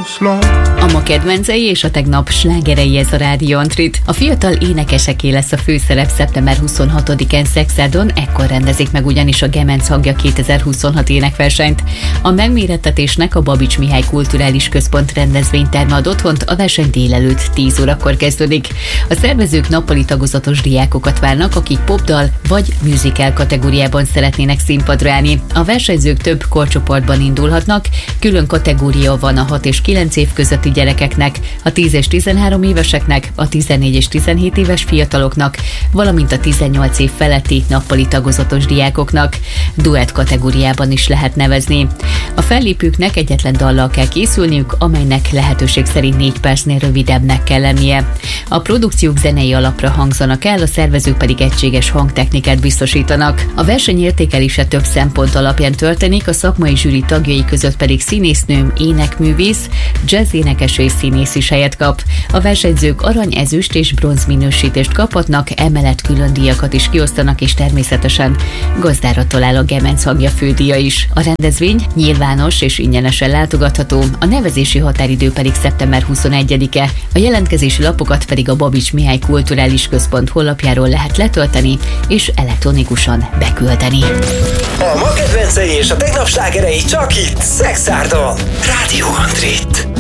A ma kedvencei és a tegnap slágerei, ez a Rádió Antrit. A fiatal énekeseké lesz a főszerep szeptember 26-án Szexádon, ekkor rendezik meg ugyanis a Gemenc Hangja 2026 énekversenyt. A megmérettetésnek a Babits Mihály Kulturális Központ rendezvényterme ad otthont, a verseny délelőtt 10 órakor kezdődik. A szervezők nappali tagozatos diákokat várnak, akik popdal vagy musical kategóriában szeretnének színpadra állni. A versenyzők több korcsoportban indulhatnak, külön kategória van a 6 és 9 év közötti gyerekeknek, a 10 és 13 éveseknek, a 14 és 17 éves fiataloknak, valamint a 18 év feletti nappali tagozatos diákoknak. Duett kategóriában is lehet nevezni. A fellépőknek egyetlen dallal kell készülniük, amelynek lehetőség szerint 4 percnél rövidebbnek kell lennie. A produkciók zenei alapra hangzanak el, a szervezők pedig egységes hangtechnikát biztosítanak. A verseny értékelése több szempont alapján történik, a szakmai zsűri tagjai között pedig színésznő, énekművész, jazzénekes és színész is helyet kap. A versenyzők arany, ezüst és bronz minősítést kaphatnak, emellett külön díjakat is kiosztanak, és természetesen gazdára talál a Gemenc Hangja fődíja is. A rendezvény nyilvános és ingyenesen látogatható, a nevezési határidő pedig szeptember 21-e. A jelentkezési lapokat pedig a Babits Mihály Kulturális Központ honlapjáról lehet letölteni és elektronikusan beküldeni. A ma kedvencei és a tegnap slágerei csak itt, Szexárdon. Rádió Antrit.